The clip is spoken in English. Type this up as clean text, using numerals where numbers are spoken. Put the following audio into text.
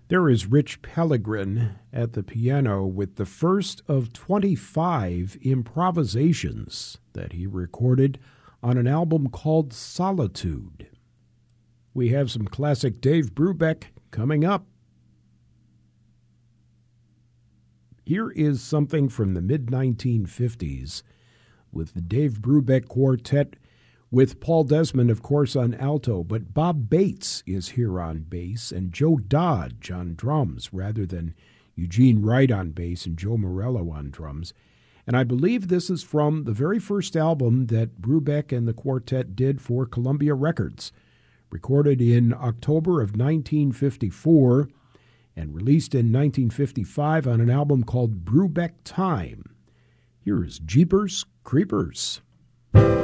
There is Rich Pellegrin at the piano with the first of 25 improvisations that he recorded on an album called Solitude. We have some classic Dave Brubeck coming up. Here is something from the mid-1950s with the Dave Brubeck Quartet with Paul Desmond, of course, on alto, but Bob Bates is here on bass and Joe Dodge on drums rather than Eugene Wright on bass and Joe Morello on drums. And I believe this is from the very first album that Brubeck and the quartet did for Columbia Records, recorded in October of 1954 and released in 1955 on an album called Brubeck Time. Here is Jeepers Creepers.